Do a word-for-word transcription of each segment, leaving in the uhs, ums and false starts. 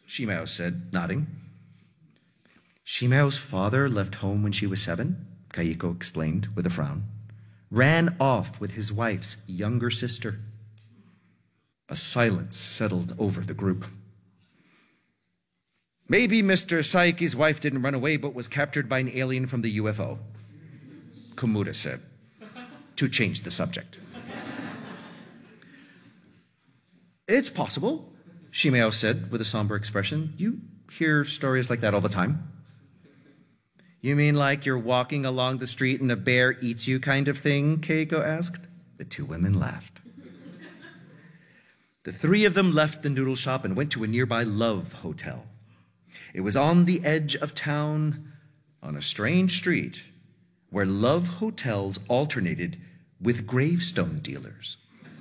Shimao said, nodding. Shimao's father left home when she was seven, Kaiko explained with a frown. Ran off with his wife's younger sister. A silence settled over the group. Maybe Mister Saeki's wife didn't run away but was captured by an alien from the U F O, Komura said, to change the subject. It's possible, Shimao said with a somber expression. You hear stories like that all the time. You mean like you're walking along the street and a bear eats you kind of thing? Keiko asked. The two women laughed. The three of them left the noodle shop and went to a nearby Love Hotel. It was on the edge of town, on a strange street, where love hotels alternated with gravestone dealers.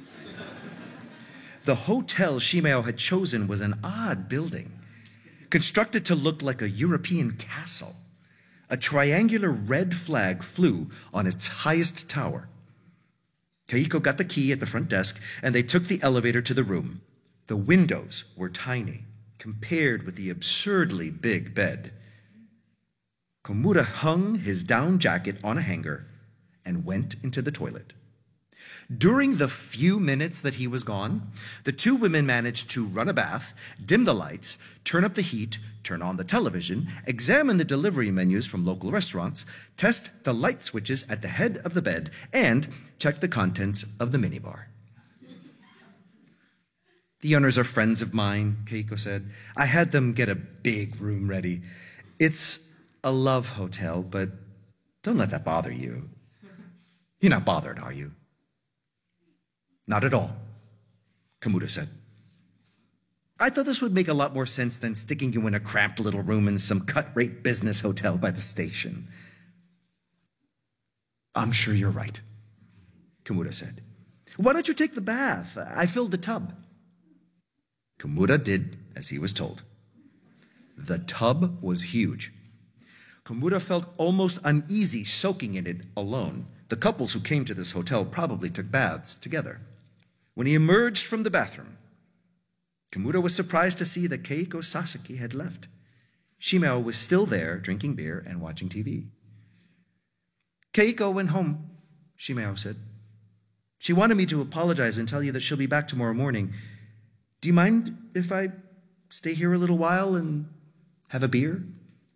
The hotel Shimao had chosen was an odd building, constructed to look like a European castle. A triangular red flag flew on its highest tower. Keiko got the key at the front desk, and they took the elevator to the room. The windows were tiny, compared with the absurdly big bed. Komura hung his down jacket on a hanger and went into the toilet. During the few minutes that he was gone, the two women managed to run a bath, dim the lights, turn up the heat, turn on the television, examine the delivery menus from local restaurants, test the light switches at the head of the bed, and check the contents of the minibar. The owners are friends of mine, Keiko said. I had them get a big room ready. It's a love hotel, but don't let that bother you. You're not bothered, are you? Not at all, Komura said. I thought this would make a lot more sense than sticking you in a cramped little room in some cut-rate business hotel by the station. I'm sure you're right, Komura said. Why don't you take the bath? I filled the tub. Komura did as he was told. The tub was huge. Komura felt almost uneasy soaking in it alone. The couples who came to this hotel probably took baths together. When he emerged from the bathroom, Komura was surprised to see that Keiko Sasaki had left. Shimao was still there, drinking beer and watching T V. Keiko went home, Shimao said. She wanted me to apologize and tell you that she'll be back tomorrow morning. Do you mind if I stay here a little while and have a beer?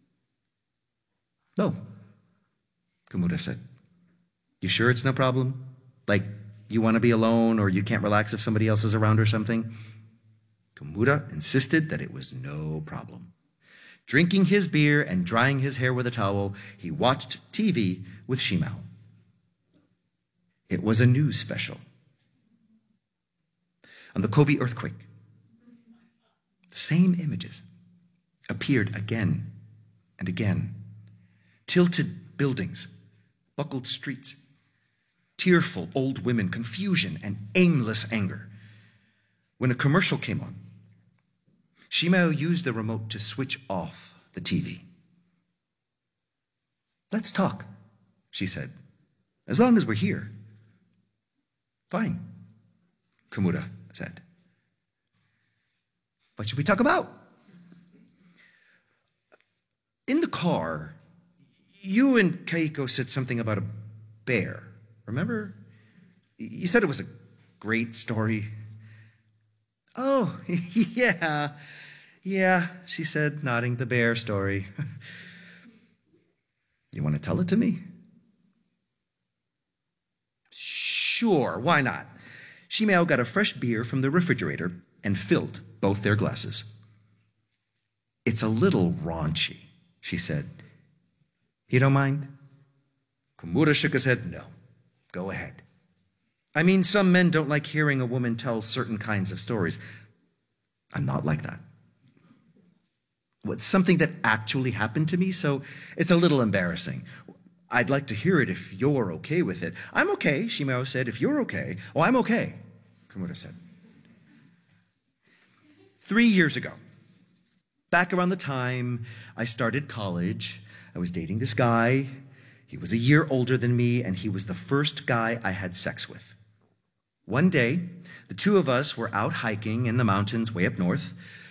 No, Komura said. You sure it's no problem? Like, you want to be alone or you can't relax if somebody else is around or something? Komura insisted that it was no problem. Drinking his beer and drying his hair with a towel, he watched T V with Shimao. It was a news special on the Kobe earthquake. The same images appeared again and again. Tilted buildings, buckled streets, tearful old women, confusion and aimless anger. When a commercial came on, Shimao used the remote to switch off the T V. Let's talk, she said, as long as we're here. Fine, Komura said. What should we talk about? In the car, you and Keiko said something about a bear. Remember? You said it was a great story. Oh, yeah. Yeah, she said, nodding, the bear story. You want to tell it to me? Sure, why not? Shimao got a fresh beer from the refrigerator and filled both their glasses. It's a little raunchy, she said. You don't mind? Komura shook his head. No, go ahead. I mean, some men don't like hearing a woman tell certain kinds of stories. I'm not like that. Well, it's something that actually happened to me, so it's a little embarrassing. I'd like to hear it if you're okay with it. I'm okay, Shimao said. If you're okay. Oh, I'm okay, Komura said. Three years ago, back around the time I started college, I was dating this guy. He was a year older than me, and he was the first guy I had sex with. One day, the two of us were out hiking in the mountains way up north.